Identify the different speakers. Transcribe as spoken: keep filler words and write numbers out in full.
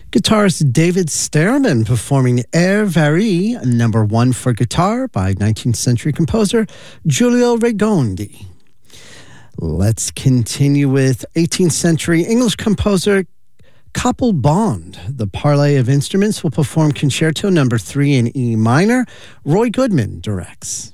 Speaker 1: Guitarist David Stearman performing Air Varie, number one for guitar by nineteenth century composer Giulio Regondi. Let's continue with eighteenth century English composer Copple Bond. The Parley of Instruments will perform Concerto number three in E minor. Roy Goodman directs.